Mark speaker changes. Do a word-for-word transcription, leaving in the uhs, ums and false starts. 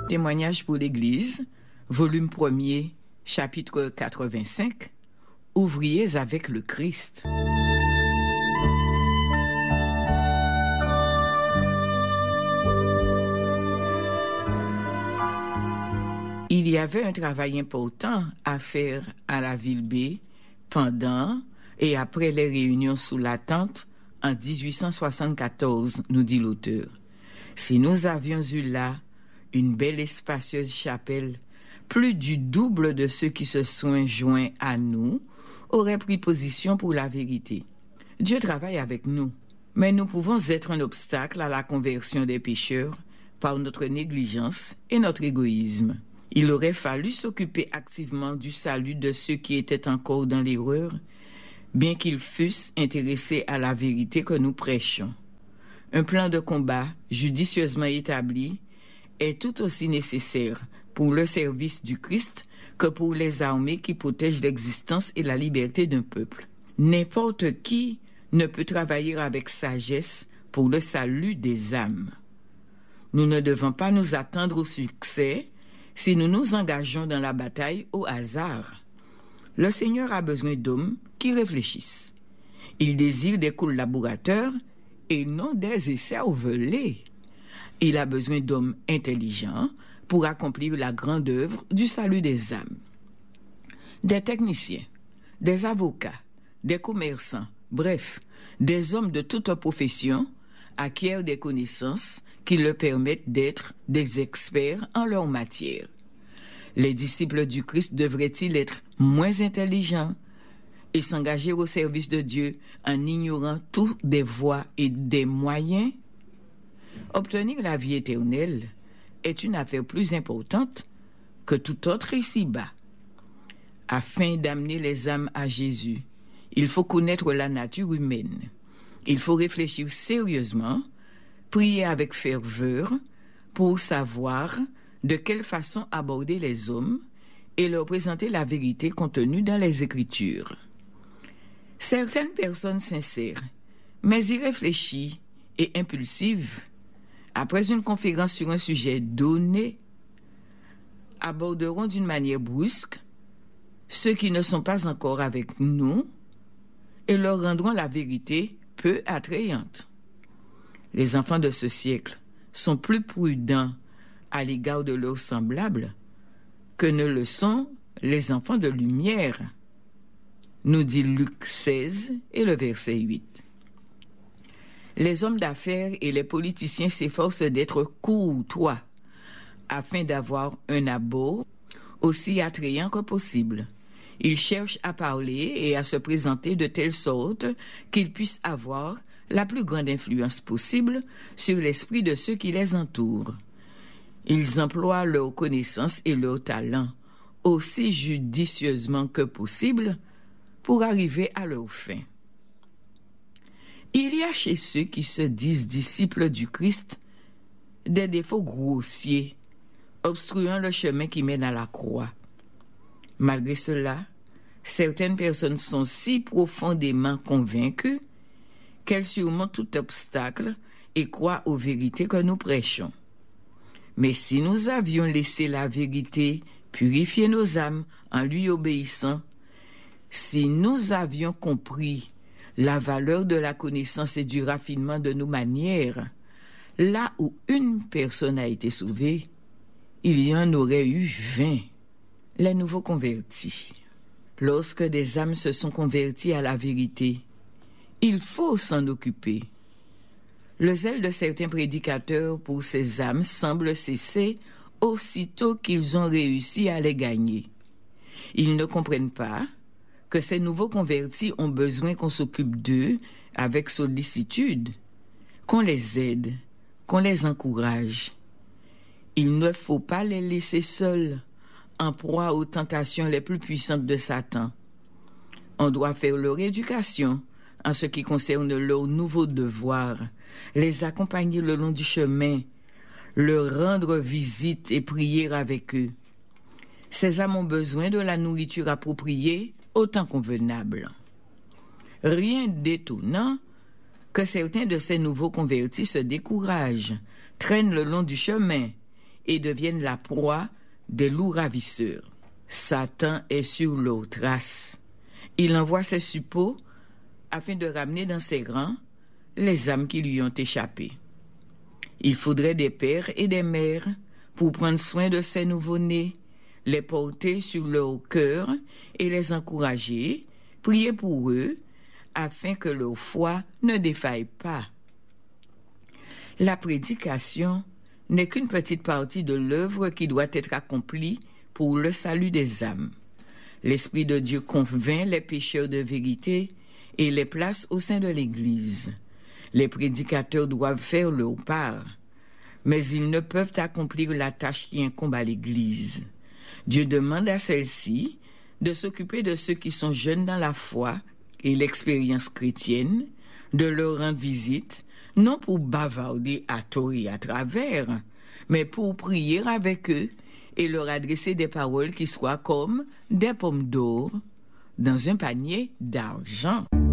Speaker 1: Témoignage pour l'Église, volume premier, chapitre quatre-vingt-cinq, Ouvriers avec le Christ. Il y avait un travail important à faire à la ville B pendant et après les réunions sous la tente en dix-huit cent soixante-quatorze, nous dit l'auteur. Si nous avions eu là une belle et spacieuse chapelle, plus du double de ceux qui se sont joints à nous auraient pris position pour la vérité. Dieu travaille avec nous, mais nous pouvons être un obstacle à la conversion des pécheurs par notre négligence et notre égoïsme. Il aurait fallu s'occuper activement du salut de ceux qui étaient encore dans l'erreur, bien qu'ils fussent intéressés à la vérité que nous prêchons. Un plan de combat judicieusement établi est tout aussi nécessaire pour le service du Christ que pour les armées qui protègent l'existence et la liberté d'un peuple. N'importe qui ne peut travailler avec sagesse pour le salut des âmes. Nous ne devons pas nous attendre au succès si nous nous engageons dans la bataille au hasard. Le Seigneur a besoin d'hommes qui réfléchissent. Il désire des collaborateurs et non des écervelés. Il a besoin d'hommes intelligents pour accomplir la grande œuvre du salut des âmes. Des techniciens, des avocats, des commerçants, bref, des hommes de toute profession acquièrent des connaissances qui leur permettent d'être des experts en leur matière. Les disciples du Christ devraient-ils être moins intelligents et s'engager au service de Dieu en ignorant toutes des voies et des moyens? Obtenir la vie éternelle est une affaire plus importante que tout autre ici-bas. Afin d'amener les âmes à Jésus, il faut connaître la nature humaine. Il faut réfléchir sérieusement, prier avec ferveur pour savoir de quelle façon aborder les hommes et leur présenter la vérité contenue dans les Écritures. Certaines personnes sincères, mais irréfléchies et impulsives, après une conférence sur un sujet donné, aborderont d'une manière brusque ceux qui ne sont pas encore avec nous et leur rendront la vérité peu attrayante. Les enfants de ce siècle sont plus prudents à l'égard de leurs semblables que ne le sont les enfants de lumière, nous dit Luc seize et le verset huit. Les hommes d'affaires et les politiciens s'efforcent d'être courtois afin d'avoir un abord aussi attrayant que possible. Ils cherchent à parler et à se présenter de telle sorte qu'ils puissent avoir la plus grande influence possible sur l'esprit de ceux qui les entourent. Ils emploient leurs connaissances et leurs talents aussi judicieusement que possible pour arriver à leur fin. Il y a chez ceux qui se disent disciples du Christ des défauts grossiers, obstruant le chemin qui mène à la croix. Malgré cela, certaines personnes sont si profondément convaincues qu'elles surmontent tout obstacle et croient aux vérités que nous prêchons. Mais si nous avions laissé la vérité purifier nos âmes en lui obéissant, si nous avions compris la valeur de la connaissance et du raffinement de nos manières, là où une personne a été sauvée, il y en aurait eu vingt. Les nouveaux convertis. Lorsque des âmes se sont converties à la vérité, il faut s'en occuper. Le zèle de certains prédicateurs pour ces âmes semble cesser aussitôt qu'ils ont réussi à les gagner. Ils ne comprennent pas que ces nouveaux convertis ont besoin qu'on s'occupe d'eux avec sollicitude, qu'on les aide, qu'on les encourage. Il ne faut pas les laisser seuls, en proie aux tentations les plus puissantes de Satan. On doit faire leur éducation en ce qui concerne leurs nouveaux devoirs, les accompagner le long du chemin, leur rendre visite et prier avec eux. Ces âmes ont besoin de la nourriture appropriée autant convenable. Rien d'étonnant que certains de ces nouveaux convertis se découragent, traînent le long du chemin et deviennent la proie des loups ravisseurs. Satan est sur leur trace. Il envoie ses suppôts afin de ramener dans ses rangs les âmes qui lui ont échappé. Il faudrait des pères et des mères pour prendre soin de ces nouveau-nés, les porter sur leur cœur et les encourager, prier pour eux, afin que leur foi ne défaille pas. La prédication n'est qu'une petite partie de l'œuvre qui doit être accomplie pour le salut des âmes. L'Esprit de Dieu convainc les pécheurs de vérité et les place au sein de l'Église. Les prédicateurs doivent faire leur part, mais ils ne peuvent accomplir la tâche qui incombe à l'Église. Dieu demande à celle-ci de s'occuper de ceux qui sont jeunes dans la foi et l'expérience chrétienne, de leur rendre visite, non pour bavarder à tort et à travers, mais pour prier avec eux et leur adresser des paroles qui soient comme des pommes d'or dans un panier d'argent.